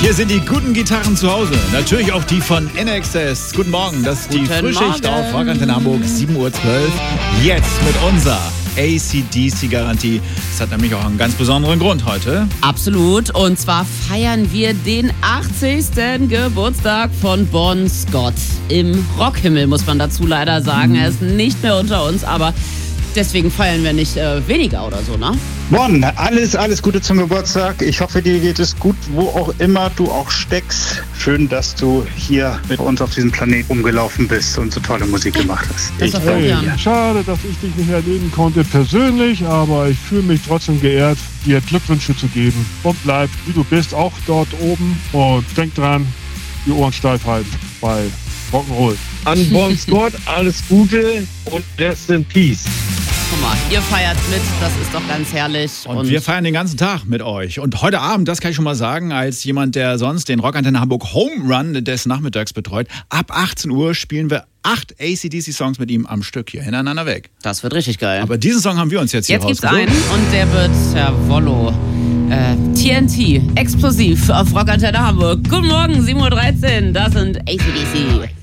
Hier sind die guten Gitarren zu Hause. Natürlich auch die von NXS. Guten Morgen, das ist die Frühschicht auf Rock Antenne Hamburg, 7:12 Uhr. Jetzt mit unserer AC/DC-Garantie. Das hat nämlich auch einen ganz besonderen Grund heute. Absolut. Und zwar feiern wir den 80. Geburtstag von Bon Scott. Im Rockhimmel, muss man dazu leider sagen. Er ist nicht mehr unter uns, aber deswegen feiern wir nicht weniger oder so, ne? Bon, alles Gute zum Geburtstag. Ich hoffe, dir geht es gut, wo auch immer du auch steckst. Schön, dass du hier mit uns auf diesem Planeten rumgelaufen bist und so tolle Musik gemacht hast. Das ist ja. Schade, dass ich dich nicht erleben konnte persönlich, aber ich fühle mich trotzdem geehrt, dir Glückwünsche zu geben. Und bleib, wie du bist, auch dort oben. Und denk dran, die Ohren steif halten bei Rock'n'Roll. An Bon Scott alles Gute und Rest in Peace. Guck mal, ihr feiert mit, das ist doch ganz herrlich. Und wir feiern den ganzen Tag mit euch. Und heute Abend, das kann ich schon mal sagen, als jemand, der sonst den Rock Antenne Hamburg Home Run des Nachmittags betreut, ab 18 Uhr spielen wir 8 AC/DC-Songs mit ihm am Stück hier hintereinander weg. Das wird richtig geil. Aber diesen Song haben wir uns jetzt hier rausgesucht. Jetzt gibt's einen und der wird Wollo. TNT, explosiv auf Rock Antenne Hamburg. Guten Morgen, 7:13 Uhr, das sind AC/DC.